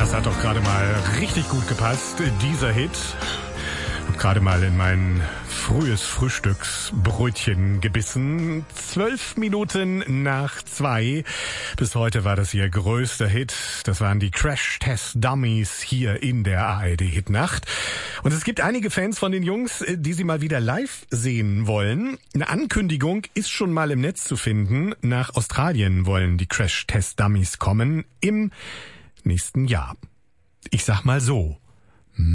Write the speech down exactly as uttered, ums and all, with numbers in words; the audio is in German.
Das hat doch gerade mal richtig gut gepasst, dieser Hit. Hab gerade mal in mein frühes Frühstücksbrötchen gebissen. Zwölf Minuten nach zwei. Bis heute war das ihr größter Hit. Das waren die Crash Test Dummies hier in der A R D Hitnacht. Und es gibt einige Fans von den Jungs, die sie mal wieder live sehen wollen. Eine Ankündigung ist schon mal im Netz zu finden. Nach Australien wollen die Crash Test Dummies kommen im nächsten Jahr. Ich sag mal so.